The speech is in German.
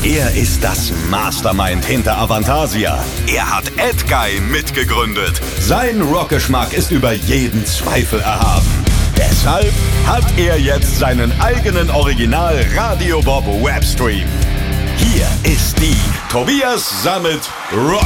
Er ist das Mastermind hinter Avantasia. Er hat AdGuy mitgegründet. Sein Rockgeschmack ist über jeden Zweifel erhaben. Deshalb hat er jetzt seinen eigenen Original Radio Bob Webstream. Hier ist die Tobias Sammet Rock